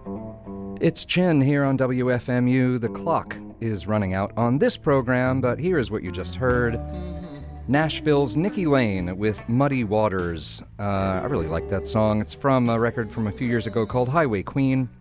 It's Chin here on WFMU. The clock is running out on this program, but here is what you just heard. Nashville's Nikki Lane with Muddy Waters. I really like that song. It's from a record from a few years ago called Highway Queen.